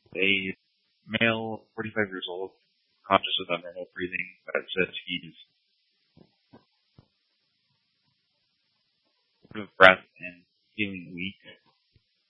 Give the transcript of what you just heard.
A male, 45 years old, conscious of abnormal breathing, that says he's out of breath and feeling weak.